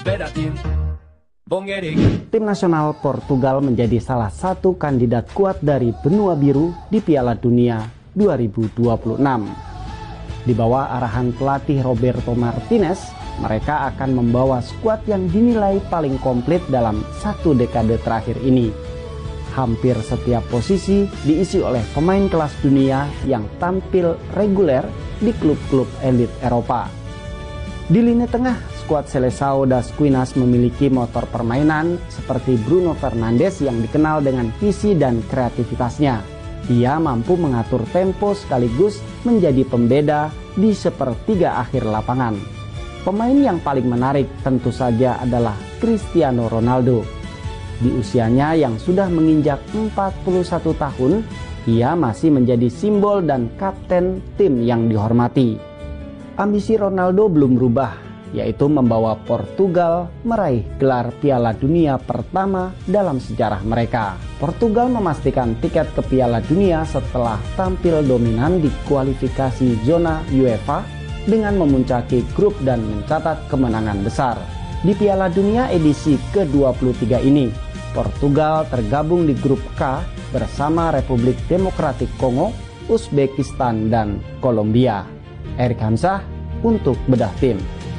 Beda tim. Tim nasional Portugal menjadi salah satu kandidat kuat dari benua biru di Piala Dunia 2026. Di bawah arahan pelatih Roberto Martinez, mereka akan membawa skuad yang dinilai paling komplit dalam satu dekade terakhir ini. Hampir setiap posisi diisi oleh pemain kelas dunia yang tampil reguler di klub-klub elit Eropa. Di lini tengah, skuad Seleção das Quinas memiliki motor permainan seperti Bruno Fernandes yang dikenal dengan visi dan kreativitasnya. Ia mampu mengatur tempo sekaligus menjadi pembeda di sepertiga akhir lapangan. Pemain yang paling menarik tentu saja adalah Cristiano Ronaldo. Di usianya yang sudah menginjak 41 tahun, ia masih menjadi simbol dan kapten tim yang dihormati. Ambisi Ronaldo belum berubah, yaitu membawa Portugal meraih gelar Piala Dunia pertama dalam sejarah mereka. Portugal memastikan tiket ke Piala Dunia setelah tampil dominan di kualifikasi zona UEFA dengan memuncaki grup dan mencatat kemenangan besar. Di Piala Dunia edisi ke-23 ini, Portugal tergabung di grup K bersama Republik Demokratik Kongo, Uzbekistan, dan Kolombia. Erik Hamzah untuk Bedah Tim.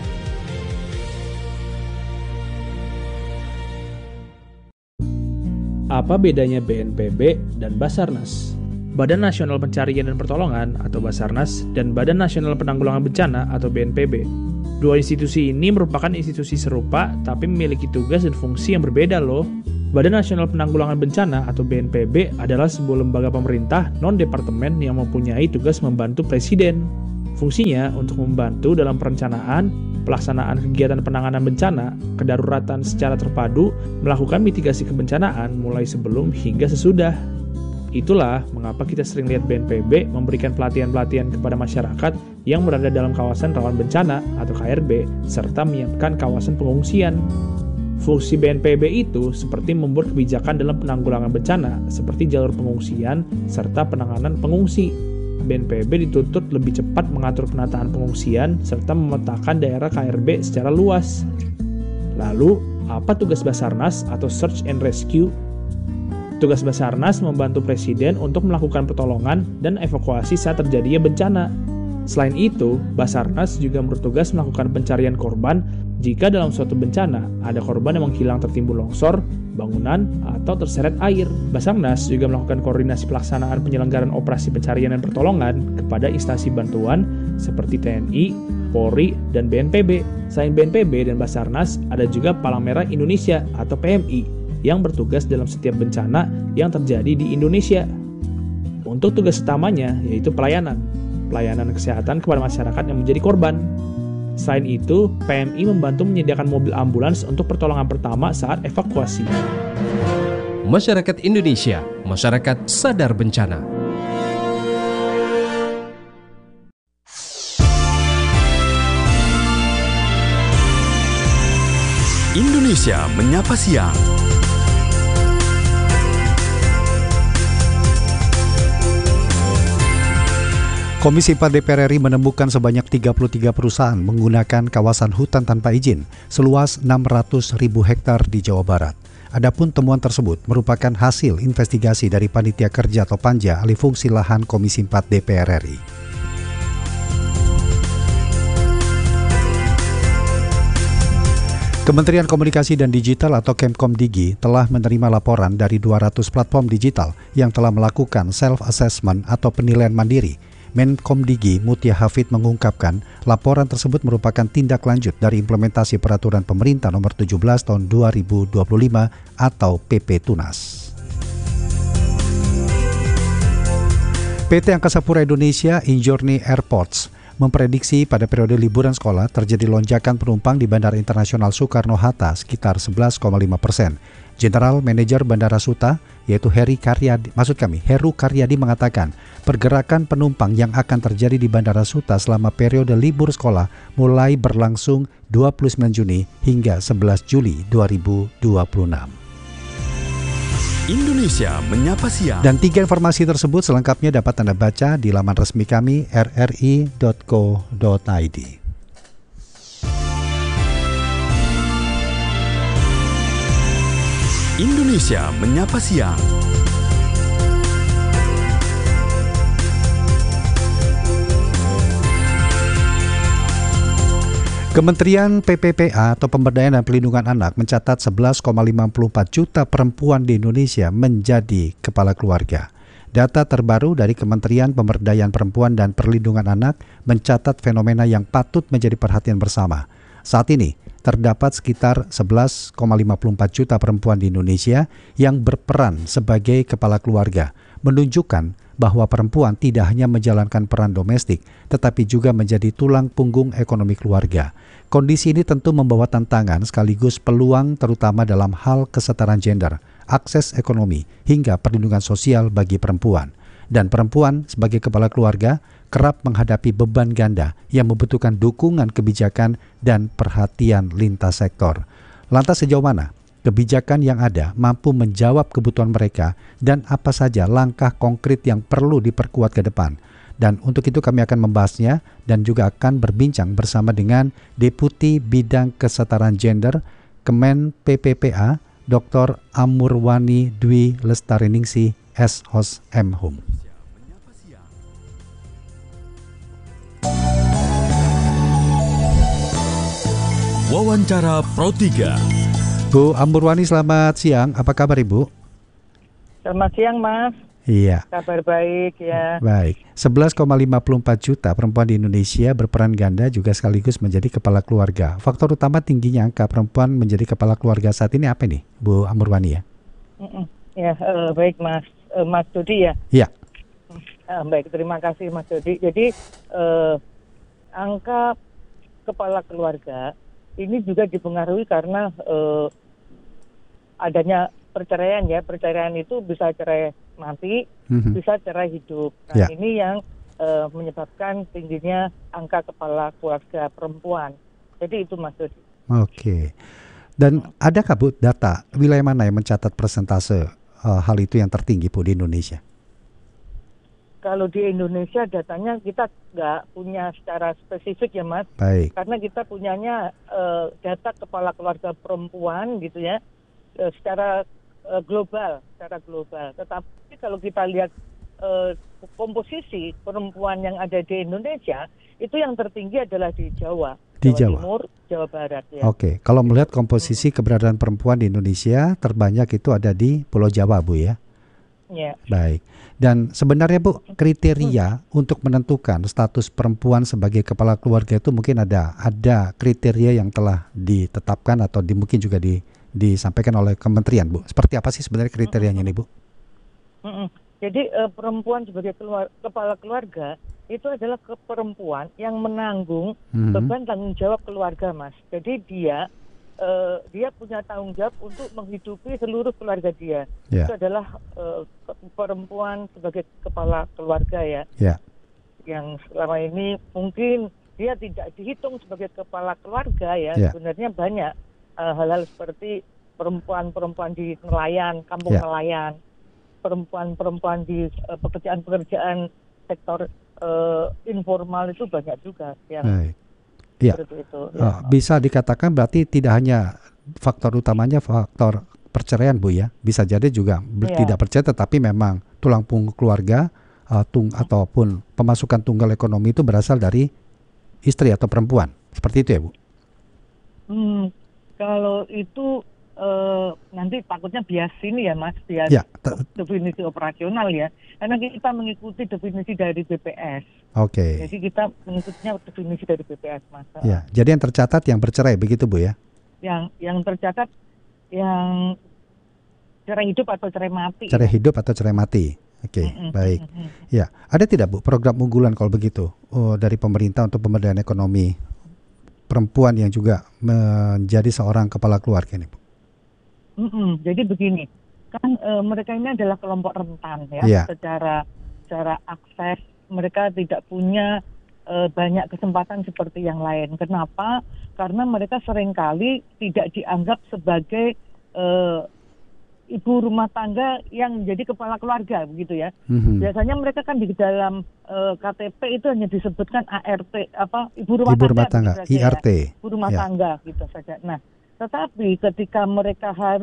Apa bedanya BNPB dan Basarnas? Badan Nasional Pencarian dan Pertolongan atau Basarnas dan Badan Nasional Penanggulangan Bencana atau BNPB. Dua institusi ini merupakan institusi serupa tapi memiliki tugas dan fungsi yang berbeda loh. Badan Nasional Penanggulangan Bencana atau BNPB adalah sebuah lembaga pemerintah non-departemen yang mempunyai tugas membantu Presiden. Fungsinya untuk membantu dalam perencanaan, pelaksanaan kegiatan penanganan bencana, kedaruratan secara terpadu, melakukan mitigasi kebencanaan mulai sebelum hingga sesudah. Itulah mengapa kita sering lihat BNPB memberikan pelatihan-pelatihan kepada masyarakat yang berada dalam kawasan rawan bencana atau KRB, serta menyiapkan kawasan pengungsian. Fungsi BNPB itu seperti membuat kebijakan dalam penanggulangan bencana, seperti jalur pengungsian, serta penanganan pengungsi. BNPB dituntut lebih cepat mengatur penataan pengungsian serta memetakan daerah KRB secara luas. Lalu, apa tugas Basarnas atau Search and Rescue? Tugas Basarnas membantu Presiden untuk melakukan pertolongan dan evakuasi saat terjadinya bencana. Selain itu, Basarnas juga bertugas melakukan pencarian korban jika dalam suatu bencana ada korban yang menghilang tertimbun longsor, bangunan, atau terseret air. Basarnas juga melakukan koordinasi pelaksanaan penyelenggaraan operasi pencarian dan pertolongan kepada instansi bantuan seperti TNI, Polri, dan BNPB. Selain BNPB dan Basarnas, ada juga Palang Merah Indonesia atau PMI yang bertugas dalam setiap bencana yang terjadi di Indonesia. Untuk tugas utamanya yaitu pelayanan kesehatan kepada masyarakat yang menjadi korban. Selain itu, PMI membantu menyediakan mobil ambulans untuk pertolongan pertama saat evakuasi. Masyarakat Indonesia, masyarakat sadar bencana. Indonesia Menyapa Siang. Komisi 4 DPR RI menemukan sebanyak 33 perusahaan menggunakan kawasan hutan tanpa izin seluas 600.000 hektar di Jawa Barat. Adapun temuan tersebut merupakan hasil investigasi dari Panitia Kerja atau Panja Alih Fungsi Lahan Komisi 4 DPR RI. Kementerian Komunikasi dan Digital atau Kemkomdigi telah menerima laporan dari 200 platform digital yang telah melakukan self-assessment atau penilaian mandiri. Menkomdigi Mutia Hafid mengungkapkan laporan tersebut merupakan tindak lanjut dari implementasi Peraturan Pemerintah Nomor 17 Tahun 2025 atau PP Tunas. PT Angkasa Pura Indonesia Injourney Airports memprediksi pada periode liburan sekolah terjadi lonjakan penumpang di Bandara Internasional Soekarno-Hatta sekitar 11,5%. General Manager Bandara Suta, yaitu Heru Karyadi mengatakan, pergerakan penumpang yang akan terjadi di Bandara Suta selama periode libur sekolah mulai berlangsung 29 Juni hingga 11 Juli 2026. Indonesia Menyapa Siang. Dan 3 informasi tersebut selengkapnya dapat Anda baca di laman resmi kami rri.co.id. Indonesia Menyapa Siang. Kementerian PPPA atau Pemberdayaan dan Pelindungan Anak mencatat 11,54 juta perempuan di Indonesia menjadi kepala keluarga. Data terbaru dari Kementerian Pemberdayaan Perempuan dan Perlindungan Anak mencatat fenomena yang patut menjadi perhatian bersama. Saat ini, terdapat sekitar 11,54 juta perempuan di Indonesia yang berperan sebagai kepala keluarga, menunjukkan bahwa perempuan tidak hanya menjalankan peran domestik, tetapi juga menjadi tulang punggung ekonomi keluarga. Kondisi ini tentu membawa tantangan sekaligus peluang terutama dalam hal kesetaraan gender, akses ekonomi, hingga perlindungan sosial bagi perempuan. Dan perempuan sebagai kepala keluarga kerap menghadapi beban ganda yang membutuhkan dukungan kebijakan dan perhatian lintas sektor. Lantas sejauh mana kebijakan yang ada mampu menjawab kebutuhan mereka dan apa saja langkah konkret yang perlu diperkuat ke depan? Dan untuk itu kami akan membahasnya dan juga akan berbincang bersama dengan Deputi Bidang Kesetaraan Gender Kemen PPPA Dr. Amurwani Dwi Lestariningsih S.Hos M.Hum. Wawancara Pro 3. Bu Amurwani, selamat siang. Apa kabar Ibu? Selamat siang, Mas. Iya. Kabar baik ya. Baik. 11,54 juta perempuan di Indonesia berperan ganda juga sekaligus menjadi kepala keluarga. Faktor utama tingginya angka perempuan menjadi kepala keluarga saat ini apa nih, Bu Amurwani ya? Ya, baik Mas. Mas Dodi ya? Iya. Baik, terima kasih Mas Dodi. Jadi angka kepala keluarga ini juga dipengaruhi karena adanya perceraian ya. Perceraian itu bisa cerai mati, bisa cerai hidup. Nah, ini yang menyebabkan tingginya angka kepala keluarga perempuan. Jadi itu Mas Dodi. Oke. Dan adakah Bu data wilayah mana yang mencatat persentase hal itu yang tertinggi Bu di Indonesia? Kalau di Indonesia datanya kita nggak punya secara spesifik ya Mas. Baik. Karena kita punyanya data kepala keluarga perempuan gitu ya, secara global. Tetapi kalau kita lihat komposisi perempuan yang ada di Indonesia, itu yang tertinggi adalah di Jawa. Di Jawa Jawa Timur, Jawa Barat ya. Oke, kalau melihat komposisi keberadaan perempuan di Indonesia, terbanyak itu ada di Pulau Jawa Bu ya? Ya. Baik. Dan sebenarnya Bu, kriteria untuk menentukan status perempuan sebagai kepala keluarga itu mungkin ada kriteria yang telah ditetapkan atau mungkin juga disampaikan oleh kementerian Bu. Seperti apa sih sebenarnya kriterianya nih Bu? Jadi perempuan sebagai kepala keluarga itu adalah perempuan yang menanggung beban tanggung jawab keluarga Mas. Jadi dia punya tanggung jawab untuk menghidupi seluruh keluarga dia. Yeah. Itu adalah perempuan sebagai kepala keluarga ya. Yeah. Yang selama ini mungkin dia tidak dihitung sebagai kepala keluarga ya. Yeah. Sebenarnya banyak hal-hal seperti perempuan-perempuan di nelayan, kampung nelayan, perempuan-perempuan di pekerjaan-pekerjaan sektor informal itu banyak juga yang ya. itu. Ya. Bisa dikatakan berarti tidak hanya faktor utamanya faktor perceraian Bu ya, bisa jadi juga tidak percaya tetapi memang tulang punggung keluarga ataupun pemasukan tunggal ekonomi itu berasal dari istri atau perempuan, seperti itu ya Bu? Kalau itu nanti takutnya bias ini ya Mas, bias definisi operasional ya, karena kita mengikuti definisi dari BPS. Oke. Jadi kita mengikutinya definisi dari BPS Mas. Ya, jadi yang tercatat yang bercerai begitu Bu ya? Yang tercatat yang cerai hidup atau cerai mati. Cerai hidup atau cerai mati. Oke, baik. Ya, ada tidak Bu program unggulan kalau begitu dari pemerintah untuk pemberdayaan ekonomi perempuan yang juga menjadi seorang kepala keluarga ini Bu? Jadi begini, kan mereka ini adalah kelompok rentan ya, secara akses mereka tidak punya banyak kesempatan seperti yang lain. Kenapa? Karena mereka seringkali tidak dianggap sebagai ibu rumah tangga yang menjadi kepala keluarga begitu ya. Biasanya mereka kan di dalam KTP itu hanya disebutkan ART ibu rumah tangga, IRT, ibu rumah tangga gitu saja. Nah, tetapi ketika mereka harus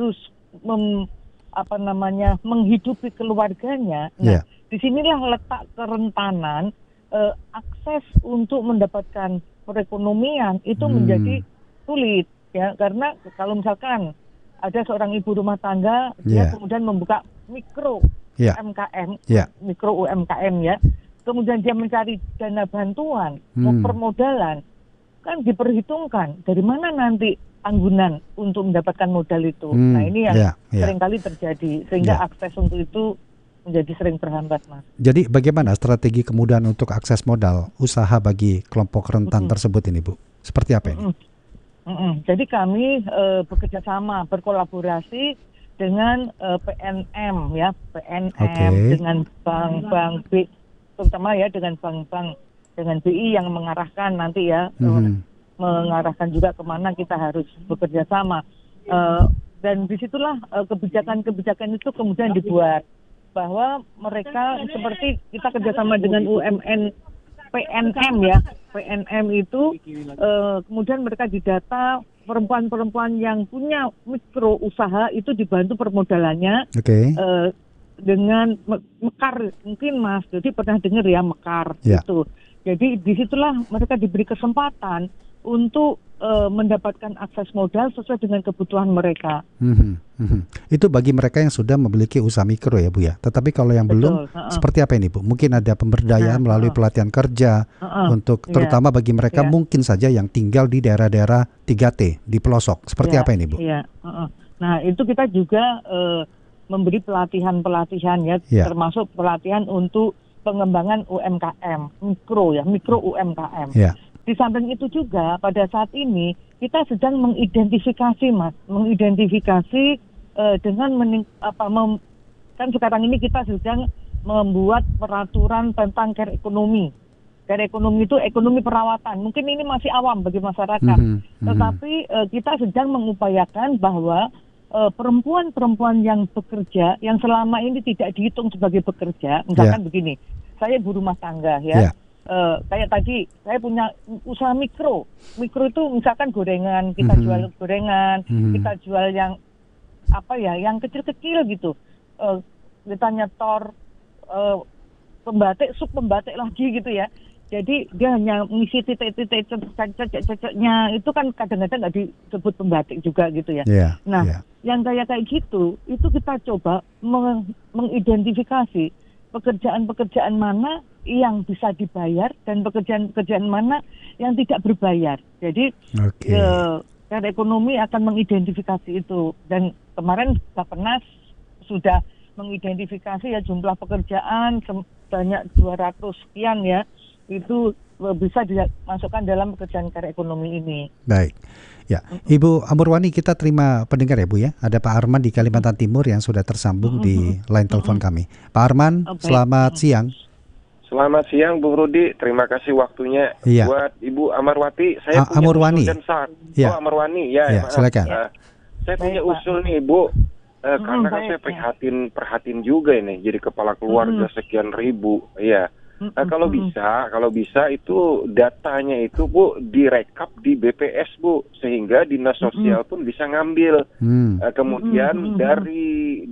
menghidupi keluarganya. Nah, disinilah letak kerentanan akses untuk mendapatkan perekonomian itu menjadi sulit ya, karena kalau misalkan ada seorang ibu rumah tangga dia kemudian membuka mikro UMKM, mikro UMKM ya, kemudian dia mencari dana bantuan, permodalan, kan diperhitungkan dari mana nanti anggunan untuk mendapatkan modal itu. Nah ini yang seringkali terjadi sehingga akses untuk itu menjadi sering terhambat, Mas. Jadi bagaimana strategi kemudahan untuk akses modal usaha bagi kelompok rentan tersebut ini, Bu? Seperti apa ini? Jadi kami bekerja sama, berkolaborasi dengan PNM ya, dengan bank-bank B, terutama ya dengan bank-bank, dengan BI yang mengarahkan nanti ya, mengarahkan juga kemana kita harus bekerja sama. Dan disitulah kebijakan-kebijakan itu kemudian dibuat, bahwa mereka seperti kita kerjasama dengan UMN PNM ya, PNM itu kemudian mereka didata perempuan-perempuan yang punya mikro usaha itu dibantu permodalannya dengan Mekar, mungkin Mas, jadi pernah dengar ya Mekar itu. Jadi disitulah mereka diberi kesempatan untuk mendapatkan akses modal sesuai dengan kebutuhan mereka. Itu bagi mereka yang sudah memiliki usaha mikro ya Bu ya. Tetapi kalau yang belum, seperti apa ini Bu? Mungkin ada pemberdayaan melalui pelatihan kerja untuk terutama bagi mereka mungkin saja yang tinggal di daerah-daerah 3T di pelosok. Seperti apa ini Bu? Nah itu kita juga memberi pelatihan-pelatihan ya, termasuk pelatihan untuk pengembangan UMKM mikro UMKM. Di samping itu juga pada saat ini kita sedang mengidentifikasi dengan kan sekarang ini kita sedang membuat peraturan tentang care ekonomi. Care ekonomi itu ekonomi perawatan. Mungkin ini masih awam bagi masyarakat, tetapi kita sedang mengupayakan bahwa perempuan-perempuan yang bekerja, yang selama ini tidak dihitung sebagai bekerja, misalkan begini, saya ibu rumah tangga ya. Kayak tadi saya punya usaha mikro itu misalkan gorengan, kita jual gorengan, kita jual yang yang kecil-kecil gitu, kita nyetor pembatik, sup pembatik lagi gitu ya. Jadi dia hanya mengisi titik-titik ceceknya itu kan kadang-kadang nggak disebut pembatik juga gitu ya. Yang kayak gitu itu kita coba mengidentifikasi pekerjaan-pekerjaan mana yang bisa dibayar dan pekerjaan-pekerjaan mana yang tidak berbayar. Jadi care ekonomi akan mengidentifikasi itu, dan kemarin Bappenas sudah mengidentifikasi ya jumlah pekerjaan sebanyak 200 sekian ya, itu bisa dimasukkan dalam pekerjaan care ekonomi ini. Baik. Ya, Ibu Amurwani, kita terima pendengar ya Bu ya. Ada Pak Arman di Kalimantan Timur yang sudah tersambung di line telepon kami. Pak Arman, selamat siang. Selamat siang Bung Rudi, terima kasih waktunya. Buat Ibu Amarwati, saya punya Amurwani. usul dan saran. Amarwani, silakan. Saya punya usul nih Bu, karena kan saya perhatiin juga ini, jadi kepala keluarga sekian ribu, kalau bisa itu datanya itu Bu direkap di BPS Bu, sehingga dinas sosial pun bisa ngambil. Kemudian dari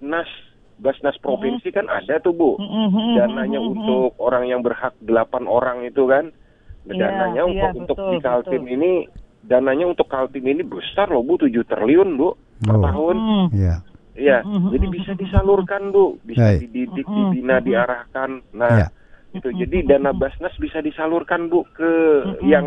Basnas provinsi kan ada tuh Bu, dananya untuk orang yang berhak 8 orang itu kan, dananya untuk di Kaltim ini, dananya untuk Kaltim ini besar loh Bu, 7 triliun Bu per tahun. Jadi bisa disalurkan Bu, bisa dididik, dibina, diarahkan. Nah itu jadi dana Basnas bisa disalurkan Bu ke yang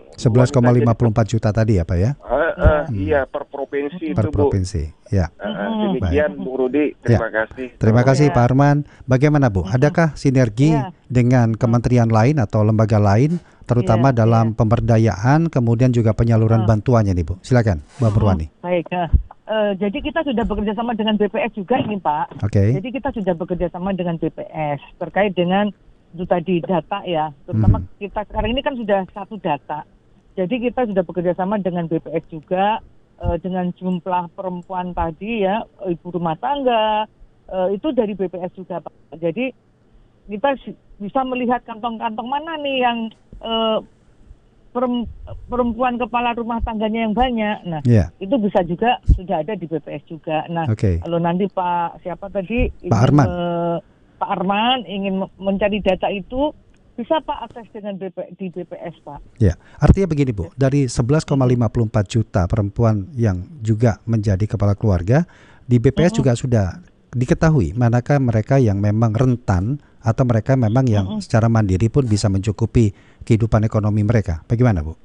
11,54 juta tadi ya Pak ya? Iya, per provinsi per itu Bu. provinsi. Ya. Demikian Bu Rudi, terima kasih. Terima kasih Pak Arman. Bagaimana Bu? Adakah sinergi dengan kementerian lain atau lembaga lain, terutama dalam pemberdayaan, kemudian juga penyaluran bantuannya nih Bu? Silakan, Mbak Amurwani. Baik. Jadi kita sudah bekerja sama dengan BPS juga ini Pak. Jadi kita sudah bekerja sama dengan BPS terkait dengan itu tadi data ya, terutama kita sekarang ini kan sudah satu data. Jadi kita sudah bekerja sama dengan BPS juga, dengan jumlah perempuan tadi ya, ibu rumah tangga, itu dari BPS juga Pak. Jadi kita bisa melihat kantong-kantong mana nih yang perempuan kepala rumah tangganya yang banyak. Nah, itu bisa juga sudah ada di BPS juga. Nah, kalau nanti Pak siapa tadi Pak Arman ingin mencari data itu, bisa Pak akses dengan di BPS Pak. Ya, artinya begini Bu, dari 11,54 juta perempuan yang juga menjadi kepala keluarga, di BPS juga sudah diketahui manakah mereka yang memang rentan atau mereka memang yang secara mandiri pun bisa mencukupi kehidupan ekonomi mereka. Bagaimana Bu?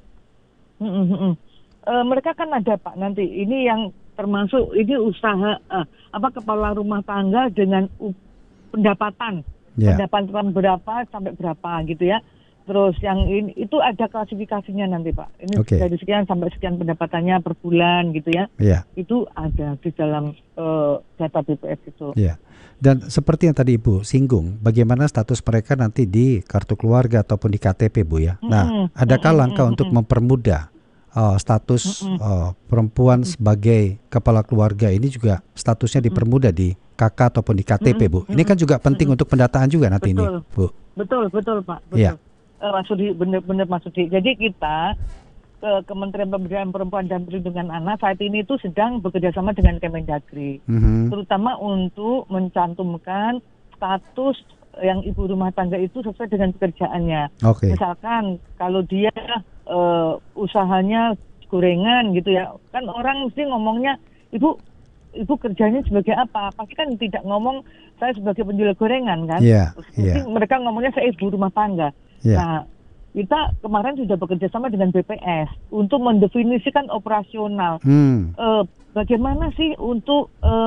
Mereka kan ada Pak nanti. Ini yang termasuk ini usaha kepala rumah tangga dengan pendapatan. Pendapatan berapa sampai berapa gitu ya. Terus yang ini itu ada klasifikasinya nanti Pak. Ini dari sekian sampai sekian pendapatannya per bulan gitu ya. Itu ada di dalam data BPS itu. Dan seperti yang tadi Ibu singgung, bagaimana status mereka nanti di kartu keluarga ataupun di KTP Bu ya. Nah, adakah langkah untuk mempermudah status perempuan sebagai kepala keluarga ini juga statusnya dipermudah di KK ataupun di KTP Bu? Ini kan juga penting untuk pendataan juga nanti ini Bu. Betul Pak. Betul. Mas Sudi, benar Mas Sudi. Jadi kita Kementerian Pemberdayaan Perempuan dan Perlindungan Anak saat ini itu sedang bekerjasama dengan Kemendagri, terutama untuk mencantumkan status yang ibu rumah tangga itu sesuai dengan pekerjaannya. Misalkan kalau dia usahanya gorengan gitu ya, kan orang mesti ngomongnya ibu kerjanya sebagai apa? Pasti kan tidak ngomong saya sebagai penjual gorengan kan? Mesti mereka ngomongnya saya ibu rumah tangga. Nah, kita kemarin sudah bekerja sama dengan BPS untuk mendefinisikan operasional. Bagaimana sih untuk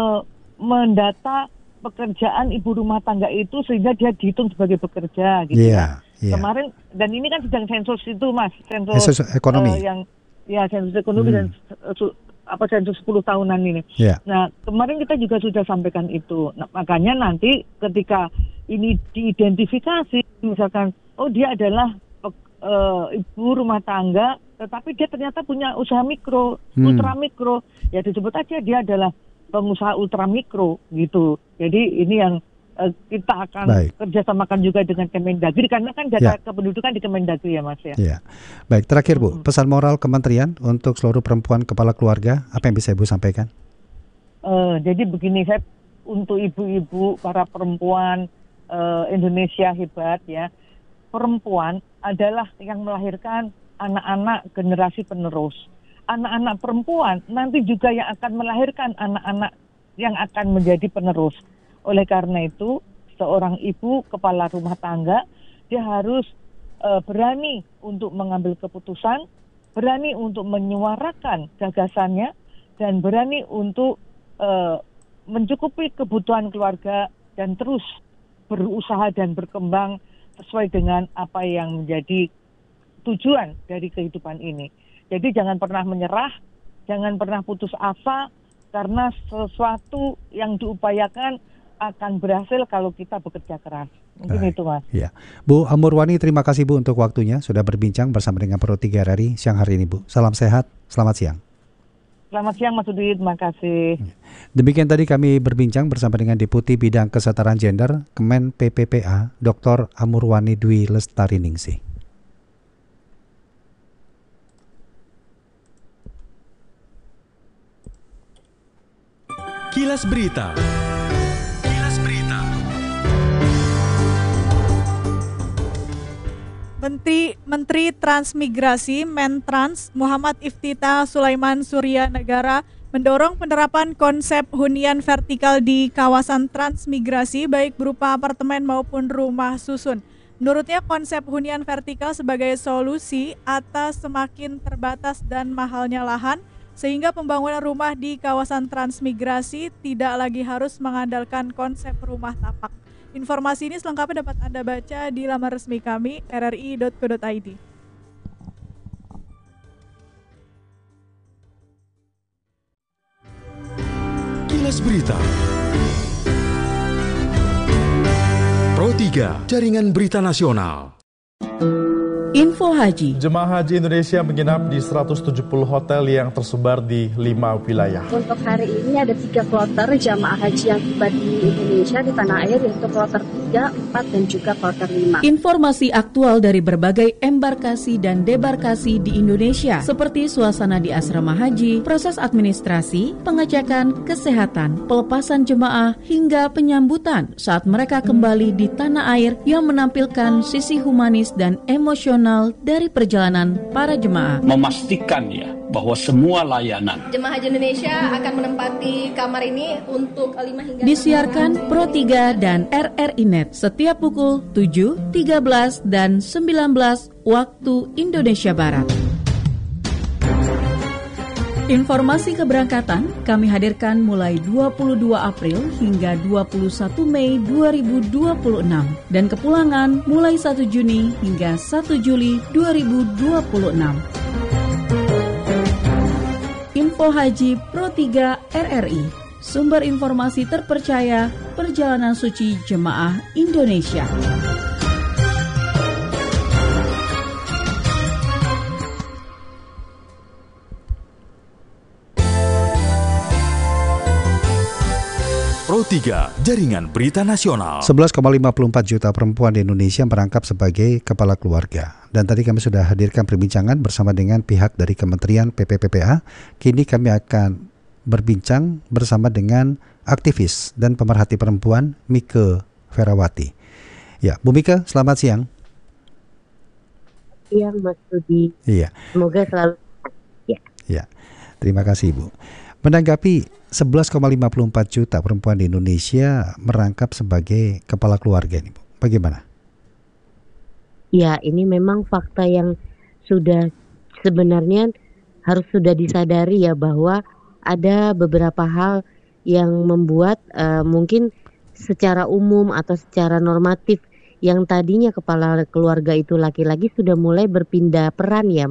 mendata pekerjaan ibu rumah tangga itu sehingga dia dihitung sebagai pekerja gitu Kemarin, dan ini kan sedang sensus itu Mas, sensus ekonomi. Sensus ekonomi dan sensus 10 tahunan ini. Nah, kemarin kita juga sudah sampaikan itu. Nah, makanya nanti ketika ini diidentifikasi, misalkan dia adalah ibu rumah tangga, tetapi dia ternyata punya usaha mikro, ultra mikro, ya disebut aja dia adalah pengusaha ultra mikro gitu. Jadi ini yang kita akan kerjasamakan juga dengan Kemendagri, karena kan data kependudukan di Kemendagri ya Mas ya. Baik, terakhir Bu, pesan moral Kementerian untuk seluruh perempuan kepala keluarga, apa yang bisa Ibu sampaikan? Jadi begini, saya untuk ibu-ibu, para perempuan Indonesia hebat ya. Perempuan adalah yang melahirkan anak-anak generasi penerus. Anak-anak perempuan nanti juga yang akan melahirkan anak-anak yang akan menjadi penerus. Oleh karena itu, seorang ibu kepala rumah tangga, dia harus berani untuk mengambil keputusan, berani untuk menyuarakan gagasannya, dan berani untuk mencukupi kebutuhan keluarga dan terus berusaha dan berkembang sesuai dengan apa yang menjadi tujuan dari kehidupan ini. Jadi jangan pernah menyerah, jangan pernah putus asa, karena sesuatu yang diupayakan akan berhasil kalau kita bekerja keras. Mungkin itu Mas. Bu Amurwani, terima kasih Bu untuk waktunya sudah berbincang bersama dengan Pro 3 RRI siang hari ini Bu. Salam sehat, selamat siang. Selamat siang Mas Udit, terima kasih. Demikian tadi kami berbincang bersama dengan Deputi Bidang Kesetaraan Gender Kemen PPPA, Dr. Amurwani Dwi Lestariningsih. Kilas Berita. Menteri Transmigrasi Mentrans Muhammad Iftitah Sulaiman Surya Negara mendorong penerapan konsep hunian vertikal di kawasan transmigrasi baik berupa apartemen maupun rumah susun. Menurutnya konsep hunian vertikal sebagai solusi atas semakin terbatas dan mahalnya lahan sehingga pembangunan rumah di kawasan transmigrasi tidak lagi harus mengandalkan konsep rumah tapak. Informasi ini selengkapnya dapat Anda baca di laman resmi kami rri.co.id. Kilas Berita. Pro 3, Jaringan Berita Nasional. Info Haji. Jemaah haji Indonesia menginap di 170 hotel yang tersebar di 5 wilayah. Untuk hari ini ada 3 kloter jemaah haji yang tiba di Indonesia di tanah air, yaitu kloter 3, 4, dan juga kloter 5. Informasi aktual dari berbagai embarkasi dan debarkasi di Indonesia, seperti suasana di asrama haji, proses administrasi, pengecekan, kesehatan, pelepasan jemaah, hingga penyambutan saat mereka kembali di tanah air yang menampilkan sisi humanis dan emosional dari perjalanan para jemaah. Memastikan ya bahwa semua layanan Jemaah Haji Indonesia akan menempati kamar ini untuk 5 hingga disiarkan Pro 3 dan RRI Net setiap pukul 7, 13, dan 19 waktu Indonesia Barat. Informasi keberangkatan kami hadirkan mulai 22 April hingga 21 Mei 2026 dan kepulangan mulai 1 Juni hingga 1 Juli 2026. Info Haji Pro 3 RRI, sumber informasi terpercaya perjalanan suci jemaah Indonesia. Pro 3, Jaringan Berita Nasional. 11,54 juta perempuan di Indonesia merangkap sebagai kepala keluarga. Dan tadi kami sudah hadirkan perbincangan bersama dengan pihak dari Kementerian PPPPA. Kini kami akan berbincang bersama dengan aktivis dan pemerhati perempuan Mike Ferawati. Ya, Bu Mike, selamat siang. Siang, Mas Rudi. Iya. Semoga selalu. Ya, terima kasih, Bu. Menanggapi 11,54 juta perempuan di Indonesia merangkap sebagai kepala keluarga ini, Bu, bagaimana? Ya, ini memang fakta yang sudah sebenarnya harus sudah disadari ya, bahwa ada beberapa hal yang membuat mungkin secara umum atau secara normatif yang tadinya kepala keluarga itu laki-laki sudah mulai berpindah peran ya.